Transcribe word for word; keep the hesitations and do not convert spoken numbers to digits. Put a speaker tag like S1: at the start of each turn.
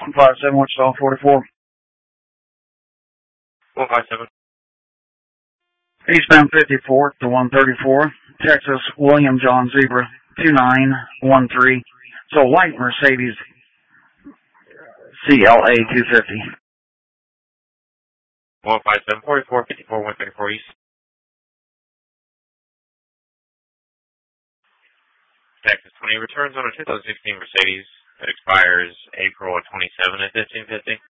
S1: one five seven, Wichita, forty-four.
S2: one five seven.
S1: Eastbound fifty-fourth to one thirty-four, Texas, William John Zebra, two nine one three. So white Mercedes C L A two fifty.
S2: one five seven, forty-four, fifty-four, one thirty-four East. Texas twenty returns on a two thousand sixteen Mercedes that expires April twenty-seventh at fifteen fifty.